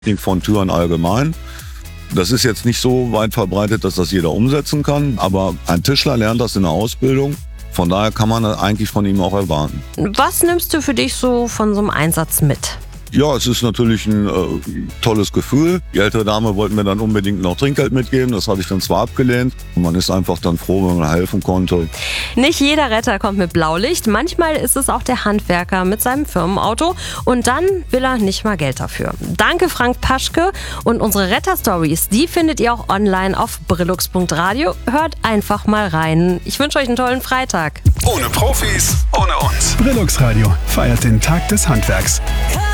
von Türen allgemein. Das ist jetzt nicht so weit verbreitet, dass das jeder umsetzen kann, aber ein Tischler lernt das in der Ausbildung. Von daher kann man das eigentlich von ihm auch erwarten. Was nimmst du für dich so von so einem Einsatz mit? Ja, es ist natürlich ein tolles Gefühl. Die ältere Dame wollte mir dann unbedingt noch Trinkgeld mitgeben. Das habe ich dann zwar abgelehnt. Und man ist einfach dann froh, wenn man helfen konnte. Nicht jeder Retter kommt mit Blaulicht. Manchmal ist es auch der Handwerker mit seinem Firmenauto. Und dann will er nicht mal Geld dafür. Danke, Frank Paschke. Und unsere Retter-Stories, die findet ihr auch online auf brillux.radio. Hört einfach mal rein. Ich wünsche euch einen tollen Freitag. Ohne Profis, ohne uns. Brillux Radio feiert den Tag des Handwerks.